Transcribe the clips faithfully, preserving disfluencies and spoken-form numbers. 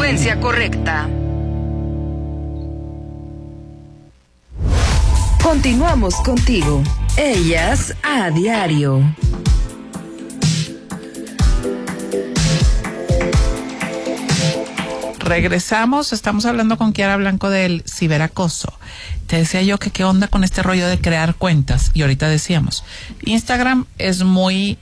frecuencia correcta. Continuamos contigo. Ellas a diario. Regresamos, estamos hablando con Kiara Blanco del ciberacoso. Te decía yo que qué onda con este rollo de crear cuentas, y ahorita decíamos, Instagram es muy,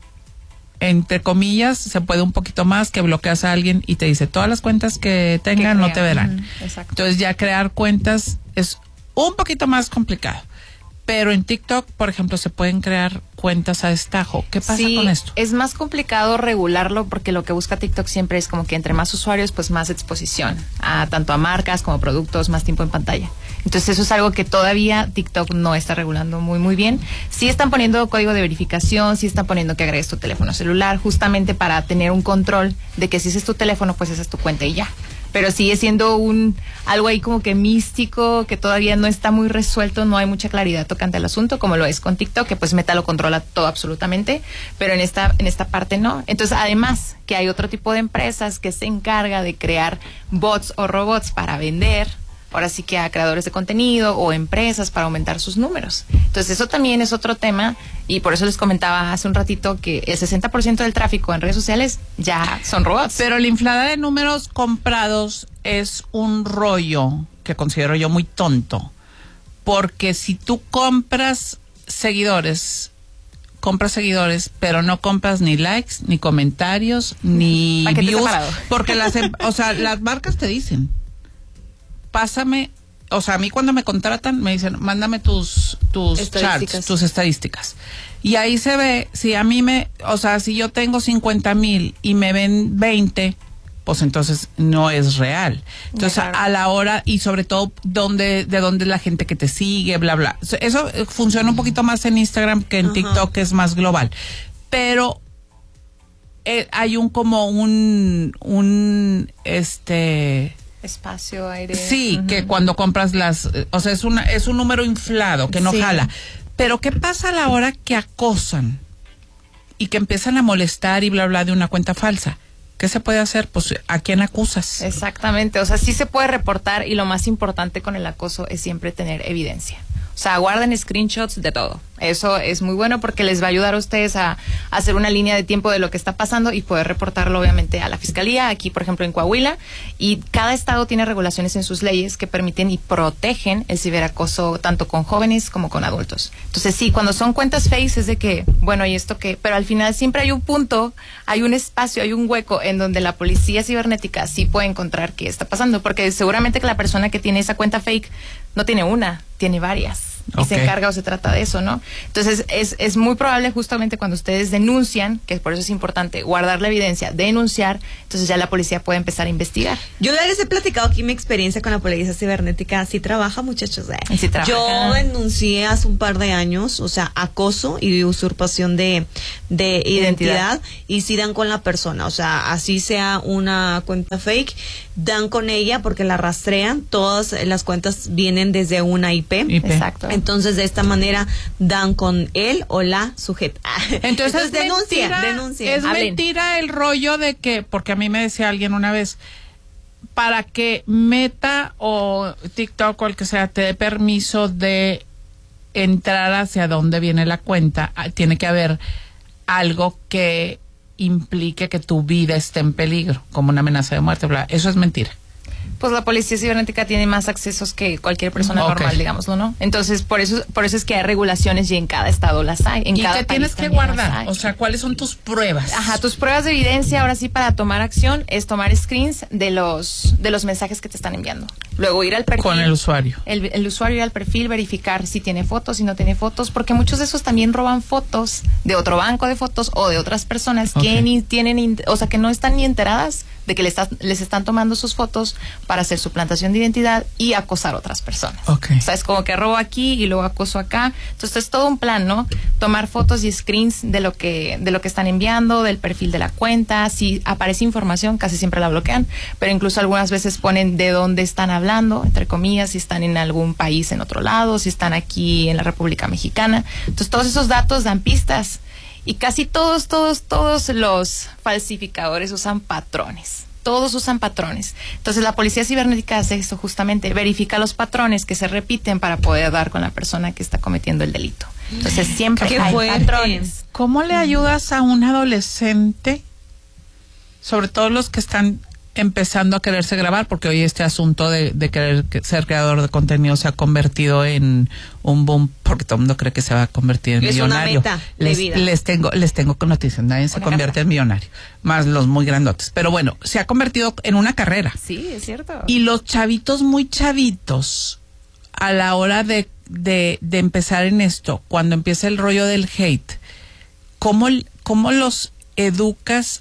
entre comillas, se puede un poquito más, que bloqueas a alguien y te dice todas las cuentas que tengan no te verán. Uh-huh, exacto. Entonces ya crear cuentas es un poquito más complicado. Pero en TikTok, por ejemplo, se pueden crear cuentas a destajo. ¿Qué pasa sí, con esto? Es más complicado regularlo porque lo que busca TikTok siempre es como que entre más usuarios, pues más exposición, a tanto a marcas como productos, más tiempo en pantalla. Entonces eso es algo que todavía TikTok no está regulando muy muy bien. Sí están poniendo código de verificación, sí están poniendo que agregues tu teléfono celular, justamente para tener un control de que si ese es tu teléfono, pues esa es tu cuenta y ya. Pero sigue siendo un algo ahí como que místico, que todavía no está muy resuelto, no hay mucha claridad tocante al asunto, como lo es con TikTok, que pues Meta lo controla todo absolutamente, pero en esta en esta parte no. Entonces, además, que hay otro tipo de empresas que se encarga de crear bots o robots para vender, ahora sí que a creadores de contenido o empresas para aumentar sus números. Entonces, eso también es otro tema, y por eso les comentaba hace un ratito que el sesenta por ciento del tráfico en redes sociales ya son robots. Pero la inflada de números comprados es un rollo que considero yo muy tonto, porque si tú compras seguidores, compras seguidores, pero no compras ni likes, ni comentarios, ni views, porque las, o sea, las marcas te dicen, pásame, o sea, a mí cuando me contratan me dicen, mándame tus tus charts, tus estadísticas. Y ahí se ve, si a mí me, o sea, si yo tengo cincuenta mil y me ven veinte, pues entonces no es real. Entonces, claro, a la hora, y sobre todo, donde, de dónde es la gente que te sigue, bla, bla. Eso funciona un poquito más en Instagram que en, ajá, TikTok, que es más global. Pero eh, hay un como un, un, este... espacio, aire. Sí, uh-huh, que cuando compras las, o sea, es una es un número inflado que no sí jala. Pero ¿qué pasa a la hora que acosan y que empiezan a molestar y bla bla de una cuenta falsa? ¿Qué se puede hacer? Pues, ¿a quién acusas? Exactamente, o sea, sí se puede reportar, y lo más importante con el acoso es siempre tener evidencia. O sea, guarden screenshots de todo. Eso es muy bueno porque les va a ayudar a ustedes a, a hacer una línea de tiempo de lo que está pasando y poder reportarlo, obviamente, a la fiscalía, aquí, por ejemplo, en Coahuila. Y cada estado tiene regulaciones en sus leyes que permiten y protegen el ciberacoso tanto con jóvenes como con adultos. Entonces, sí, cuando son cuentas fakes es de que, bueno, ¿y esto qué? Pero al final siempre hay un punto, hay un espacio, hay un hueco en donde la policía cibernética sí puede encontrar qué está pasando. Porque seguramente que la persona que tiene esa cuenta fake no tiene una, tiene varias. Y okay, se encarga o se trata de eso, ¿no? Entonces, es, es muy probable justamente cuando ustedes denuncian, que por eso es importante guardar la evidencia, denunciar, entonces ya la policía puede empezar a investigar. Yo ya les he platicado aquí mi experiencia con la policía cibernética. Sí trabaja, muchachos. Eh. Sí trabaja. Yo denuncié hace un par de años, o sea, acoso y usurpación de, de identidad, identidad, y sí dan con la persona. O sea, así sea una cuenta fake, dan con ella porque la rastrean. Todas las cuentas vienen desde una I P. I P. Exacto. Entonces, de esta manera dan con él o la sujeta. Entonces, Entonces denuncia, mentira, denuncia. Es Hablen. mentira el rollo de que, porque a mí me decía alguien una vez, para que Meta o TikTok o el que sea te dé permiso de entrar hacia dónde viene la cuenta, tiene que haber algo que implique que tu vida esté en peligro, como una amenaza de muerte, bla. Eso es mentira. Pues la policía cibernética tiene más accesos que cualquier persona okay, normal, digámoslo, ¿no? Entonces, por eso por eso es que hay regulaciones y en cada estado las hay. En ¿Y cada qué tienes que guardar? O sea, ¿cuáles son tus pruebas? Ajá, tus pruebas de evidencia, ahora sí, para tomar acción, es tomar screens de los de los mensajes que te están enviando. Luego ir al perfil. Con el usuario. El, el usuario ir al perfil, verificar si tiene fotos, si no tiene fotos, porque muchos de esos también roban fotos de otro banco de fotos o de otras personas okay, que ni tienen, o sea, que no están ni enteradas de que les, está, les están tomando sus fotos para hacer suplantación de identidad y acosar a otras personas. Okay. O sea, es como que robo aquí y luego acoso acá. Entonces es todo un plan, ¿no? Tomar fotos y screens de lo que de lo que están enviando, del perfil de la cuenta. Si aparece información, casi siempre la bloquean, pero incluso algunas veces ponen de dónde están hablando, entre comillas, si están en algún país en otro lado, si están aquí en la República Mexicana. Entonces todos esos datos dan pistas. Y casi todos, todos, todos los falsificadores usan patrones. todos usan patrones. Entonces la policía cibernética hace esto justamente, verifica los patrones que se repiten para poder dar con la persona que está cometiendo el delito. Entonces siempre Qué hay fuerte. patrones. ¿Cómo le ayudas a un adolescente, sobre todo los que están empezando a quererse grabar? Porque hoy este asunto de, de querer ser creador de contenido se ha convertido en un boom, porque todo el mundo cree que se va a convertir en Es millonario. una meta de les, vida. les tengo, les tengo noticias, nadie se Una convierte carrera. en millonario, más los muy grandotes. Pero bueno, se ha convertido en una carrera. Sí, es cierto. Y los chavitos muy chavitos, a la hora de, de, de empezar en esto, cuando empieza el rollo del hate, ¿cómo, cómo los educas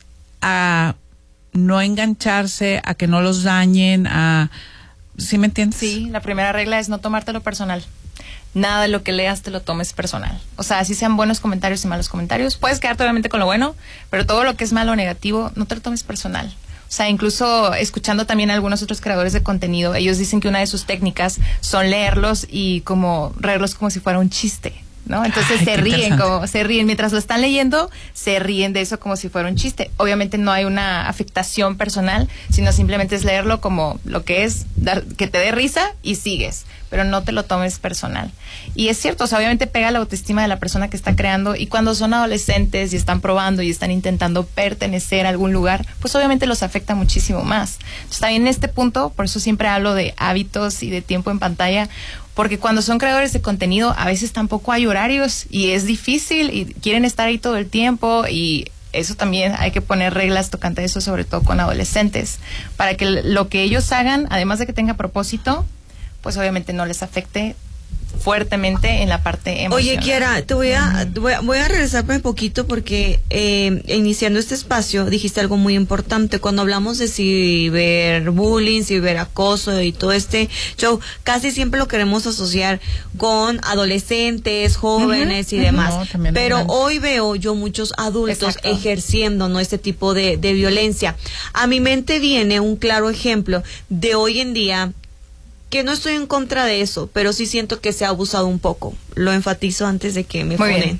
a no engancharse, a que no los dañen, a... ¿Sí me entiendes? Sí, la primera regla es no tomártelo personal. Nada de lo que leas te lo tomes personal. O sea, así sean buenos comentarios y malos comentarios. Puedes quedarte obviamente con lo bueno, pero todo lo que es malo o negativo, no te lo tomes personal. O sea, incluso escuchando también a algunos otros creadores de contenido, ellos dicen que una de sus técnicas son leerlos y como leerlos como si fuera un chiste, ¿no? Entonces Ay, se qué ríen, interesante. como se ríen mientras lo están leyendo, se ríen de eso como si fuera un chiste. Obviamente no hay una afectación personal, sino simplemente es leerlo como lo que es, dar, que te dé risa y sigues, pero no te lo tomes personal. Y es cierto, o sea, obviamente pega la autoestima de la persona que está creando, y cuando son adolescentes y están probando y están intentando pertenecer a algún lugar, pues obviamente los afecta muchísimo más. Entonces también en este punto, por eso siempre hablo de hábitos y de tiempo en pantalla, porque cuando son creadores de contenido a veces tampoco hay horarios y es difícil y quieren estar ahí todo el tiempo, y eso también hay que poner reglas tocante a eso, sobre todo con adolescentes, para que lo que ellos hagan, además de que tenga propósito, pues obviamente no les afecte fuertemente en la parte emocional. Oye, Kiara, te voy a, voy a, voy a regresarme un poquito porque eh, iniciando este espacio dijiste algo muy importante. Cuando hablamos de ciberbullying, ciberacoso y todo este show, casi siempre lo queremos asociar con adolescentes, jóvenes Ujú, y ujú. demás. No, también Pero hay hoy veo yo muchos adultos Exacto. ejerciendo, ¿no?, este tipo de, de violencia. A mi mente viene un claro ejemplo de hoy en día, que no estoy en contra de eso, pero sí siento que se ha abusado un poco. Lo enfatizo antes de que me Muy funen.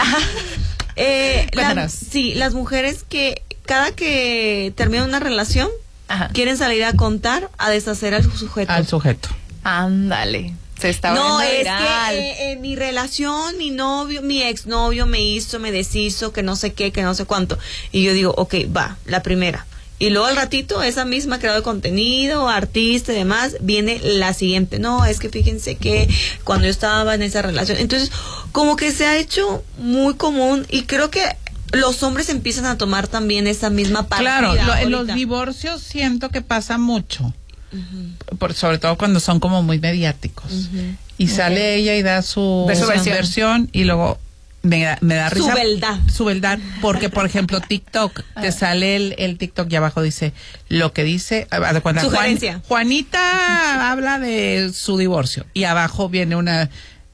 eh, la- Cuéntanos. sí, las mujeres que cada que terminan una relación Ajá. quieren salir a contar, a deshacer al sujeto. Al sujeto. Ándale. Se está No, volviendo es viral. que eh, eh, mi relación, mi novio, mi exnovio me hizo, me deshizo, que no sé qué, que no sé cuánto. Y yo digo, ok, va, la primera. Y luego al ratito, esa misma creadora de contenido, artista y demás, viene la siguiente. No, es que fíjense que cuando yo estaba en esa relación. Entonces, como que se ha hecho muy común, y creo que los hombres empiezan a tomar también esa misma partida. Claro, lo- en los ahorita. divorcios siento que pasa mucho. Por, sobre todo cuando son como muy mediáticos. Y sale ella y da su, De su su versión. versión, y luego me, da- me da Su risa. beldad. Su beldad. Porque, por ejemplo, TikTok, te sale el, el TikTok y abajo dice lo que dice. haz de cuenta, Juan- Sugerencia. Juanita habla de su divorcio. Y abajo viene una.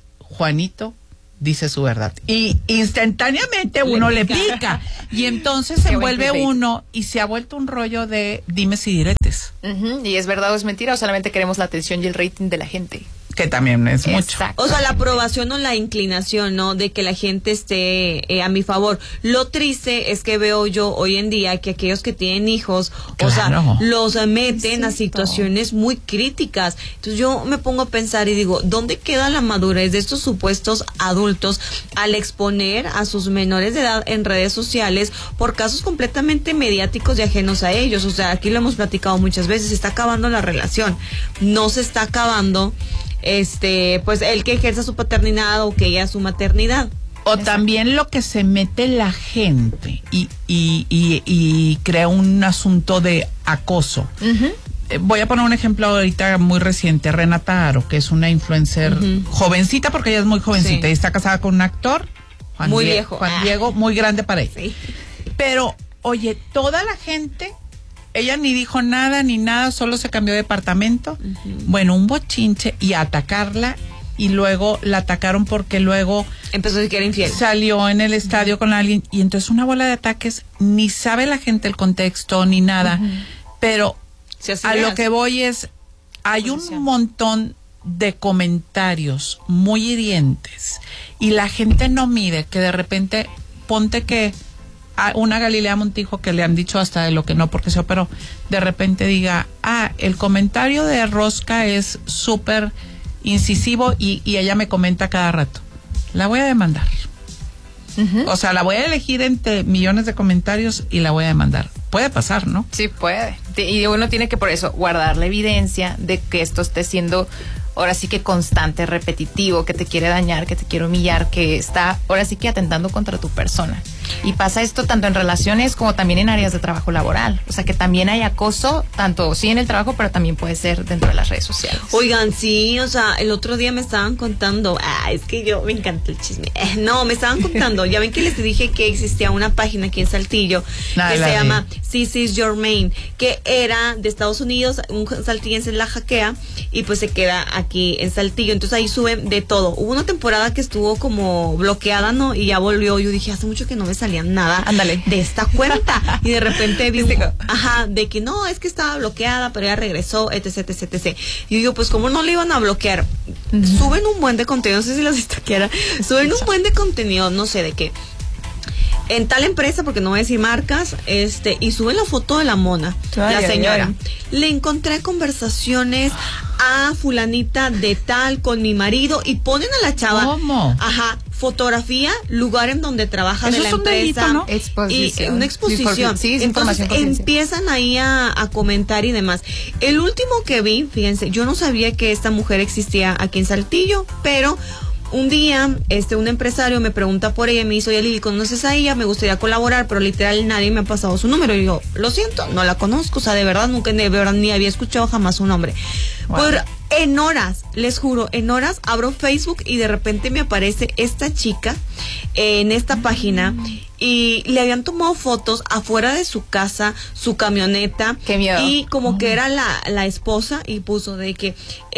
Juanito dice su verdad. Y instantáneamente uno le pica. Y entonces se Qué buen envuelve clickbait. uno y se ha vuelto un rollo de dimes y diretes. Ujú, y es verdad o es mentira, o solamente queremos la atención y el rating de la gente. Que también es mucho. Exacto. O sea, la aprobación o la inclinación, ¿no?, de que la gente esté eh, a mi favor. Lo triste es que veo yo hoy en día que aquellos que tienen hijos, o sea, Claro. los eh, meten a Exacto. situaciones muy críticas. Entonces yo me pongo a pensar y digo, ¿dónde queda la madurez de estos supuestos adultos al exponer a sus menores de edad en redes sociales por casos completamente mediáticos y ajenos a ellos? O sea, aquí lo hemos platicado muchas veces, se está acabando la relación, no se está acabando este, pues el que ejerza su paternidad o que ella su maternidad. O también lo que se mete la gente y, y, y, y crea un asunto de acoso. Eh, Voy a poner un ejemplo ahorita muy reciente. Renata Aro, que es una influencer Ujú. jovencita, porque ella es muy jovencita, Sí. y está casada con un actor, Juan Muy Die- viejo. Juan Ah. Diego, muy grande para ella. Sí. Pero, oye, toda la gente, ella ni dijo nada ni nada, solo se cambió de departamento. Bueno, un bochinche y a atacarla, y luego la atacaron porque luego Empezó a decir que era infiel. salió en el estadio con alguien, y entonces una bola de ataques, ni sabe la gente el contexto ni nada. Pero Se hace a ideas. lo que voy es, hay un Posición. montón de comentarios muy hirientes y la gente no mide que de repente, ponte que a una Galilea Montijo que le han dicho hasta de lo que no porque se operó, de repente diga, ah, el comentario de Rosca es súper incisivo y, y ella me comenta cada rato, la voy a demandar. Uh-huh. O sea, la voy a elegir entre millones de comentarios y la voy a demandar. Puede pasar, ¿no? Sí, puede. Y uno tiene que por eso guardar la evidencia de que esto esté siendo ahora sí que constante, repetitivo, que te quiere dañar, que te quiere humillar, que está ahora sí que atentando contra tu persona. Y pasa esto tanto en relaciones como también en áreas de trabajo laboral. O sea, que también hay acoso, tanto sí en el trabajo, pero también puede ser dentro de las redes sociales. Oigan, sí, o sea, el otro día me estaban contando, ah, es que yo me encanta el chisme. Eh, no, me estaban contando, ya ven que les dije que existía una página aquí en Saltillo Nah, que se vi. llama This is Your Main, que era de Estados Unidos, un saltillense la hackea y pues se queda aquí en Saltillo, entonces ahí suben de todo. Hubo una temporada que estuvo como bloqueada, ¿no? Y ya volvió, yo dije, hace mucho que no me salía nada Ándale. de esta cuenta y de repente vi un, ajá, de que no, es que estaba bloqueada, pero ya regresó, etc, etc, etc. Y yo digo, pues cómo no le iban a bloquear. Uh-huh. Suben un buen de contenido, no sé si las estaquearan, suben un buen de contenido, no sé de qué, en tal empresa, porque no voy a decir marcas, este, y suben la foto de la mona, ay, la señora. ay, ay. Le encontré conversaciones a fulanita de tal con mi marido y ponen a la chava. ¿Cómo? Ajá, fotografía, lugar en donde trabaja Eso de la es un empresa. delito, ¿no? Exposición. Y, eh, una exposición. Sí, es entonces información empiezan ahí a, a comentar y demás. El último que vi, fíjense, yo no sabía que esta mujer existía aquí en Saltillo, pero un día, este, un empresario me pregunta por ella y me dice, oye, Lili, ¿conoces a ella? Me gustaría colaborar, pero literal nadie me ha pasado su número. Y digo, lo siento, no la conozco, o sea, de verdad, nunca, de verdad, ni había escuchado jamás su nombre. Wow. Por, en horas, les juro, en horas abro Facebook y de repente me aparece esta chica eh, en esta mm. página y le habían tomado fotos afuera de su casa, su camioneta. Qué miedo. Y como Oh. que era la, la esposa y puso de que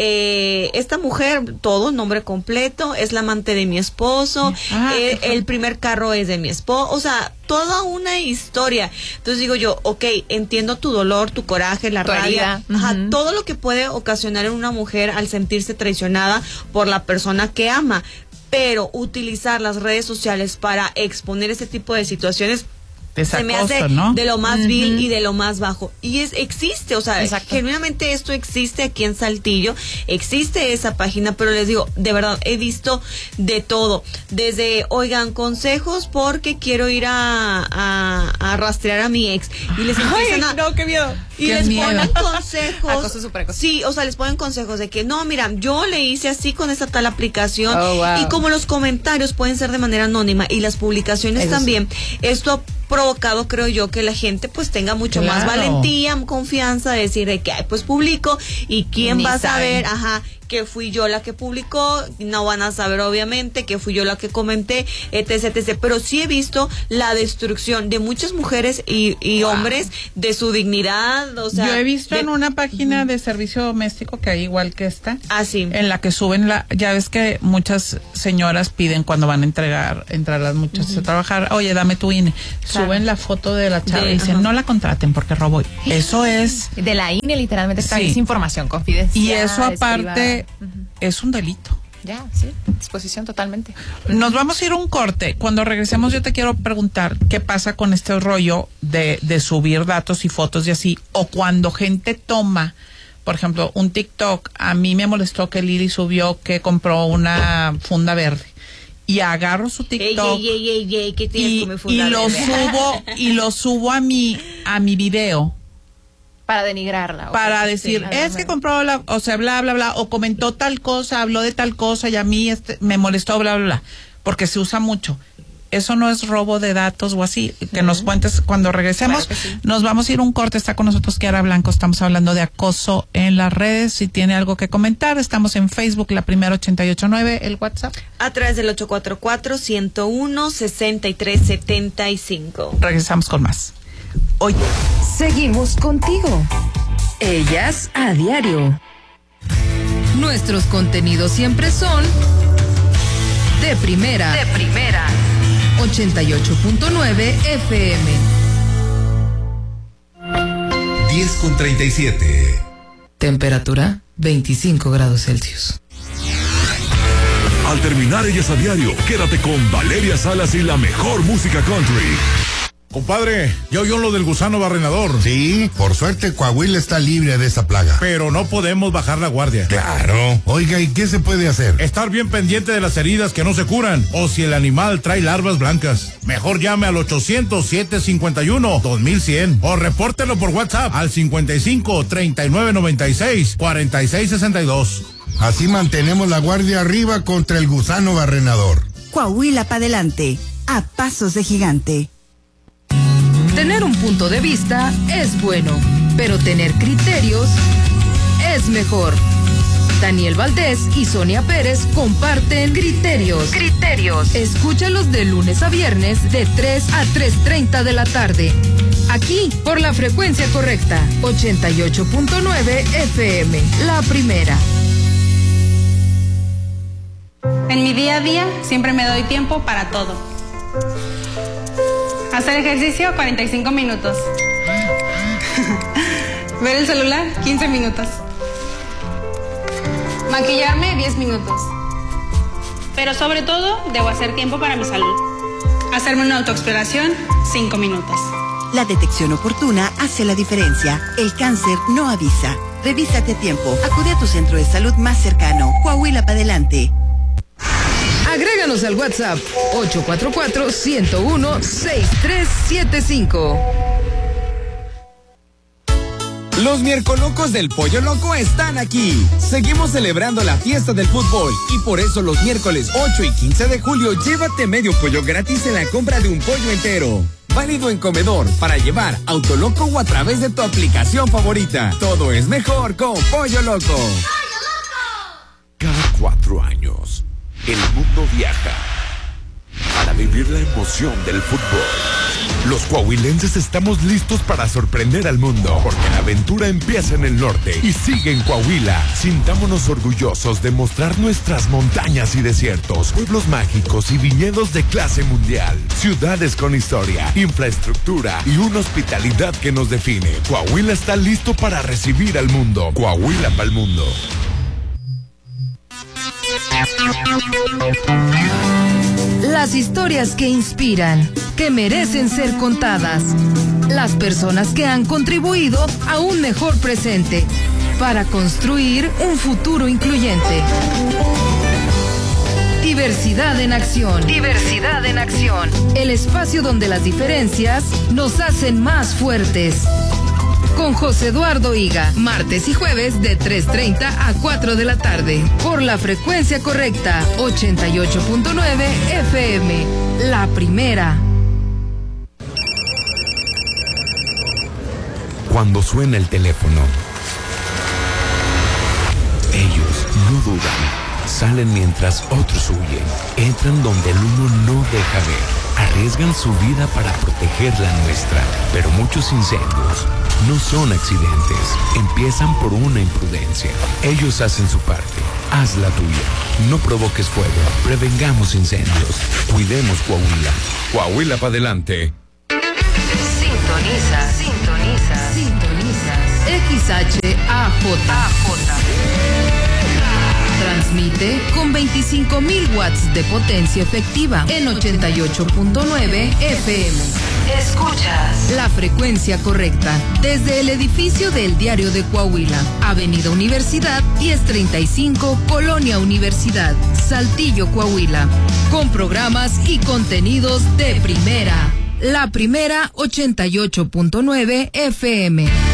eh, esta mujer, todo, nombre completo, es la amante de mi esposo, Ah, eh, qué el primer carro es de mi esposo, o sea, toda una historia. Entonces digo yo, ok, entiendo tu dolor, tu coraje, la Tu rabia, herida. ajá, Uh-huh. todo lo que puede ocasionar en una mujer al sentirse traicionada por la persona que ama. Pero utilizar las redes sociales para exponer ese tipo de situaciones Es se me acoso, hace ¿no? de lo más Uh-huh. vil y de lo más bajo. Y es existe, o sea, Exacto. genuinamente esto existe aquí en Saltillo, existe esa página, pero les digo, de verdad, he visto de todo. Desde, oigan, consejos porque quiero ir a, a, a rastrear a mi ex. Y les empiezan a... no, qué miedo. Y Qué les miedo. ponen consejos. Acoso, súper acoso. Sí, o sea, les ponen consejos de que no, mira, yo le hice así con esta tal aplicación. Oh, wow. Y como los comentarios pueden ser de manera anónima y las publicaciones Eso también, esto ha provocado, creo yo, que la gente pues tenga mucho más Claro. valentía, confianza de decir de que ay, pues publico y quién Ni va a saben. saber, ajá, que fui yo la que publicó, no van a saber obviamente que fui yo la que comenté, etc, etc. Pero sí he visto la destrucción de muchas mujeres y, y Wow. hombres de su dignidad, o sea, yo he visto de- en una página de servicio doméstico que hay igual que esta, así. en la que suben la, ya ves que muchas señoras piden cuando van a entregar, entrar las muchachas a trabajar, oye, dame tu I N E, Claro. suben la foto de la chava De- y dicen, ajá. no la contraten porque robó. Eso es, De la I N E literalmente está Sí. es información confidencial. y eso es aparte privada. Ujú. es un delito. Ya, sí, exposición totalmente. Nos vamos a ir a un corte. Cuando regresemos yo te quiero preguntar qué pasa con este rollo de, de subir datos y fotos y así, o cuando gente toma, por ejemplo, un TikTok. A mí me molestó que Lili subió que compró una funda verde y agarro su Ey, TikTok ey, ey, ey, ey, ¿qué tienes y, con mi y funda lo verde? subo y lo subo a mi a mi video Para denigrarla. para ok, decir, sí, es que compró la, o sea, bla, bla, bla, o comentó tal cosa, habló de tal cosa y a mí este, me molestó, bla, bla, bla, porque se usa mucho. Eso no es robo de datos o así. Que nos cuentes cuando regresemos. Claro que sí. Nos vamos a ir a un corte. Está con nosotros Kiara Blanco. Estamos hablando de acoso en las redes. Si tiene algo que comentar, estamos en Facebook, la primera ochenta y ocho nueve, el WhatsApp. A través del ocho cuatro cuatro, ciento uno, sesenta y tres setenta y cinco. Regresamos con más. Hoy. Seguimos contigo. Ellas a diario. Nuestros contenidos siempre son de primera. De primera. ochenta y ocho punto nueve F M. diez con treinta y siete. Temperatura veinticinco grados Celsius. Al terminar Ellas a Diario, quédate con Valeria Salas y la mejor música country. Compadre, ¿ya oyó lo del gusano barrenador? Sí, por suerte Coahuila está libre de esa plaga. Pero no podemos bajar la guardia. Claro. Oiga, ¿y qué se puede hacer? Estar bien pendiente de las heridas que no se curan o si el animal trae larvas blancas. Mejor llame al ochocientos, siete cincuenta y uno, dos mil cien o repórtelo por WhatsApp al cincuenta y cinco, treinta y nueve noventa y seis, cuarenta y seis sesenta y dos. Así mantenemos la guardia arriba contra el gusano barrenador. Coahuila pa' adelante, a pasos de gigante. Tener un punto de vista es bueno, pero tener criterios es mejor. Daniel Valdés y Sonia Pérez comparten criterios. Criterios. Escúchalos de lunes a viernes de tres a tres treinta de la tarde. Aquí, por la frecuencia correcta, ochenta y ocho punto nueve F M, la primera. En mi día a día siempre me doy tiempo para todo. Hacer ejercicio, cuarenta y cinco minutos. Ver el celular, quince minutos. Maquillarme, diez minutos. Pero sobre todo, debo hacer tiempo para mi salud. Hacerme una autoexploración, cinco minutos. La detección oportuna hace la diferencia. El cáncer no avisa. Revísate a tiempo. Acude a tu centro de salud más cercano. Coahuila pa' adelante. Agréganos al WhatsApp ocho cuatro cuatro, uno cero uno, seis tres siete cinco. Los miercolocos del Pollo Loco están aquí. Seguimos celebrando la fiesta del fútbol y por eso los miércoles ocho y quince de julio llévate medio pollo gratis en la compra de un pollo entero. Válido en comedor, para llevar, Autoloco o a través de tu aplicación favorita. Todo es mejor con Pollo Loco. ¡Pollo Loco! Cada cuatro años, el mundo viaja para vivir la emoción del fútbol. Los coahuilenses estamos listos para sorprender al mundo, porque la aventura empieza en el norte y sigue en Coahuila. Sintámonos orgullosos de mostrar nuestras montañas y desiertos, pueblos mágicos y viñedos de clase mundial, ciudades con historia, infraestructura y una hospitalidad que nos define. Coahuila está listo para recibir al mundo. Coahuila para el mundo. Las historias que inspiran, que merecen ser contadas. Las personas que han contribuido a un mejor presente para construir un futuro incluyente. Diversidad en acción. Diversidad en acción. El espacio donde las diferencias nos hacen más fuertes. Con José Eduardo Higa, martes y jueves de tres treinta a cuatro de la tarde, por la frecuencia correcta, ochenta y ocho punto nueve F M, la primera. Cuando suena el teléfono, ellos no dudan, salen mientras otros huyen, entran donde el humo no deja ver, arriesgan su vida para proteger la nuestra, pero muchos incendios no son accidentes, empiezan por una imprudencia. Ellos hacen su parte, haz la tuya. No provoques fuego, prevengamos incendios, cuidemos Coahuila. Coahuila para adelante. Sintoniza, sintoniza, sintoniza. X H A J. Transmite con veinticinco mil watts de potencia efectiva en ochenta y ocho punto nueve F M. Escuchas la frecuencia correcta desde el edificio del Diario de Coahuila, Avenida Universidad diez treinta y cinco, Colonia Universidad, Saltillo, Coahuila, con programas y contenidos de primera. La primera ochenta y ocho punto nueve F M.